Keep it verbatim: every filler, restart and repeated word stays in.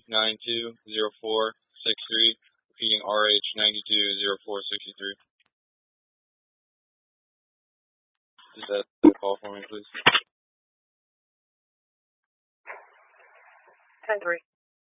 nine two zero four six three, repeating R H nine two zero four six three. Is that the call for me, please? ten three.